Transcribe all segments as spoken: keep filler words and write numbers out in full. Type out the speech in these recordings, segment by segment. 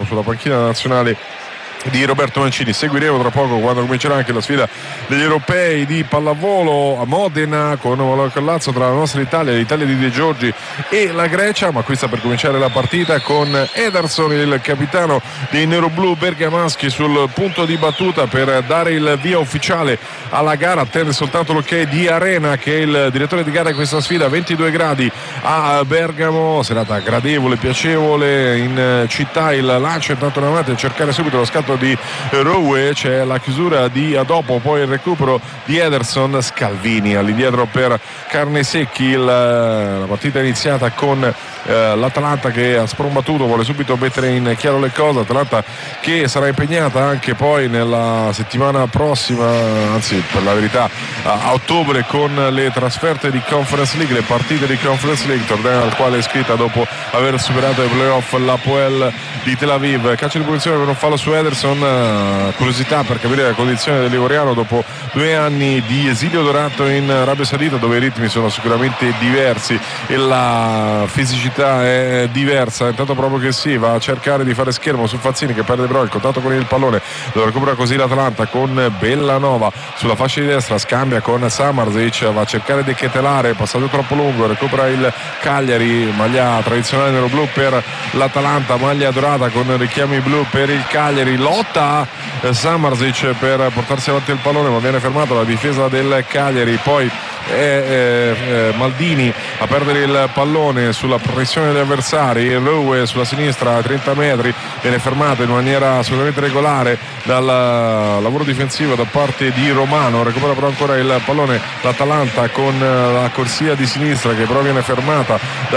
sulla panchina nazionale di Roberto Mancini. Seguiremo tra poco quando comincerà anche la sfida degli europei di pallavolo a Modena con un collazzo tra la nostra Italia, l'Italia di De Giorgi e la Grecia, ma qui sta per cominciare la partita con Ederson, il capitano dei neroblu bergamaschi, sul punto di battuta per dare il via ufficiale alla gara. Attende soltanto l'ok di Arena, che è il direttore di gara di questa sfida. Ventidue gradi a Bergamo, serata gradevole, piacevole in città. Il lancio intanto in avanti a cercare subito lo scatto di Rowe, c'è la chiusura di Adopo, poi il recupero di Ederson. Scalvini all'indietro per Carnesecchi. Il, la partita è iniziata con eh, l'Atalanta che ha sprombattuto, vuole subito mettere in chiaro le cose. Atalanta che sarà impegnata anche poi nella settimana prossima, anzi per la verità a, a ottobre, con le trasferte di Conference League, le partite di Conference League, torneo al quale è iscritta dopo aver superato i playoff l'Hapoel di Tel Aviv. Calcio di punizione per un fallo su Ederson. Curiosità per capire la condizione dell'ivoriano dopo due anni di esilio dorato in Arabia Saudita, dove i ritmi sono sicuramente diversi e la fisicità è diversa. Intanto proprio che si va a cercare di fare schermo su Fazzini, che perde però il contatto con il pallone, lo recupera così l'Atalanta con Bellanova sulla fascia di destra, scambia con Samarzic, va a cercare di chetelare, passaggio troppo lungo, recupera il Cagliari, maglia tradizionale nero-blu per l'Atalanta, maglia dorata con richiami blu per il Cagliari. Lotta Samarzic per portarsi avanti il pallone, ma viene fermato la difesa del Cagliari. Poi è, è, è Maldini a perdere il pallone sulla pressione degli avversari. Rowe sulla sinistra a trenta metri viene fermato in maniera assolutamente regolare dal lavoro difensivo da parte di Romano. Recupera però ancora il pallone l'Atalanta con la corsia di sinistra, che però viene fermata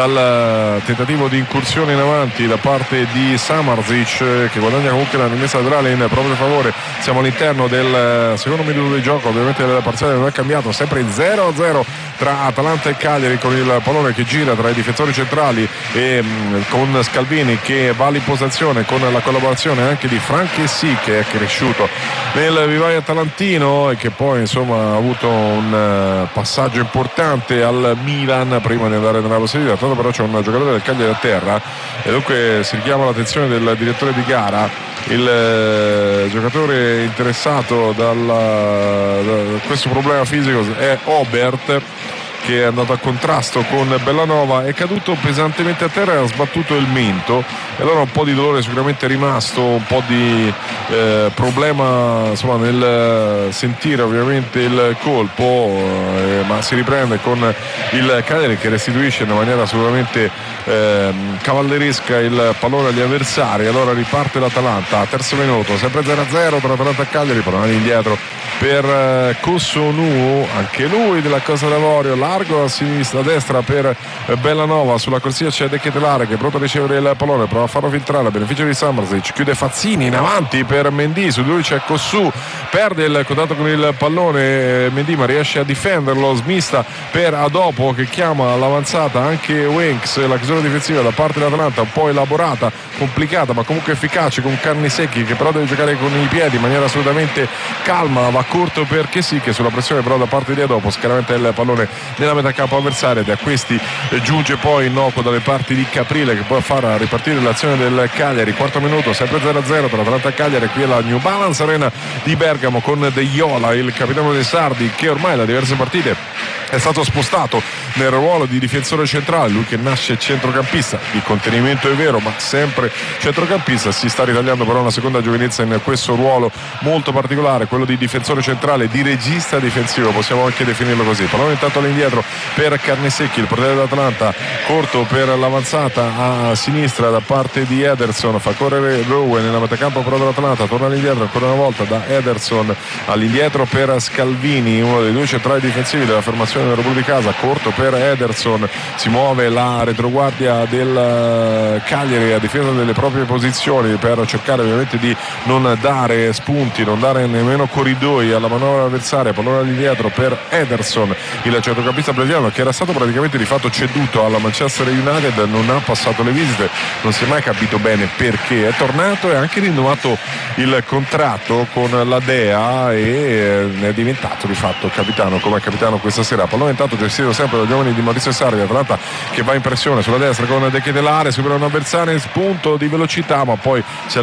dal tentativo di incursione in avanti da parte di Samarzic, che guadagna comunque la rimessa laterale in proprio favore. Siamo all'interno del secondo minuto di gioco, ovviamente la parziale non è cambiato, sempre in zero a zero tra Atalanta e Cagliari, con il pallone che gira tra i difensori centrali e mh, con Scalvini che va all'impostazione, con la collaborazione anche di Franchesi, che è cresciuto nel vivaio atalantino e che poi insomma ha avuto un uh, passaggio importante al Milan prima di andare nella Saudita. Tanto però c'è un giocatore del Cagliari a terra e dunque si richiama l'attenzione del direttore di gara. Il eh, giocatore interessato dalla, da questo problema fisico è Obert, che è andato a contrasto con Bellanova, è caduto pesantemente a terra e ha sbattuto il mento, e allora un po' di dolore sicuramente è rimasto, un po' di eh, problema insomma nel sentire ovviamente il colpo, eh, ma si riprende con il Cagliari che restituisce in maniera assolutamente eh, cavalleresca il pallone agli avversari. Allora riparte l'Atalanta, terzo minuto, sempre zero a zero tra Atalanta e Cagliari, pallone indietro per eh, Cossonu, anche lui della Costa d'Avorio, largo a sinistra, a destra per Bellanova, sulla corsia c'è De Ketelare che è pronto a ricevere il pallone, prova a farlo filtrare a beneficio di Samarzic, chiude Fazzini in avanti per Mendy, su di lui c'è Cossù, perde il contatto con il pallone Mendy ma riesce a difenderlo, smista per Adopo che chiama all'avanzata anche Winks. La chiusura difensiva da parte dell'Atalanta un po' elaborata, complicata ma comunque efficace, con Carnesecchi che però deve giocare con i piedi in maniera assolutamente calma, va corto perché sì, che sulla pressione però da parte di Adopo scaraventa il pallone nella metà campo avversaria, ed a questi giunge poi innocuo dalle parti di Caprile, che può far ripartire l'azione del Cagliari. Quarto minuto, sempre zero a zero tra Atalanta e Cagliari qui alla New Balance Arena di Bergamo, con De Iola, il capitano dei Sardi, che ormai da diverse partite è stato spostato nel ruolo di difensore centrale. Lui che nasce centrocampista, di contenimento è vero, ma sempre centrocampista, si sta ritagliando però una seconda giovinezza in questo ruolo molto particolare, quello di difensore centrale, di regista difensivo, possiamo anche definirlo così. Pallone intanto all'indietro per Carnesecchi, il portiere dell'Atalanta, corto per l'avanzata a sinistra da parte di Ederson, fa correre Rowe nella metacampo però dell'Atalanta, torna all'indietro ancora una volta da Ederson, all'indietro per Scalvini, uno dei due centrali difensivi della formazione del Robur di casa, corto per Ederson, si muove la retroguardia del Cagliari a difesa delle proprie posizioni per cercare ovviamente di non dare spunti, non dare nemmeno corridoi alla manovra avversaria. Pallone all'indietro per Ederson, il centrocampista brasiliano che era stato praticamente di fatto ceduto alla Manchester United, non ha passato le visite, non si è mai capito bene perché, è tornato e ha anche rinnovato il contratto con la Dea e ne è diventato di fatto capitano, come capitano questa sera. Pallone intanto gestito sempre dai giovani di Maurizio Sarri, Atalanta che va in pressione sulla destra con De Ketelare, supera un avversario in spunto di velocità ma poi si